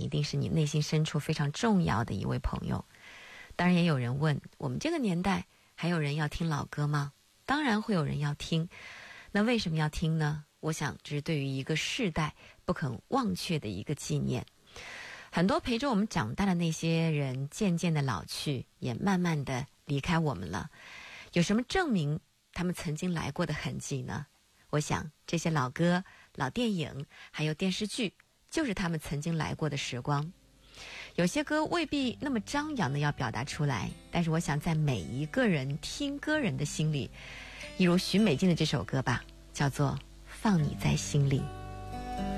定是你内心深处非常重要的一位朋友。当然也有人问，我们这个年代还有人要听老歌吗？当然会有人要听。那为什么要听呢？我想这是对于一个世代不肯忘却的一个纪念。很多陪着我们长大的那些人渐渐的老去，也慢慢的离开我们了。有什么证明他们曾经来过的痕迹呢？我想这些老歌、老电影还有电视剧，就是他们曾经来过的时光。有些歌未必那么张扬的要表达出来，但是我想在每一个人听歌人的心里，一如许美静的这首歌吧，叫做《放你在心里》。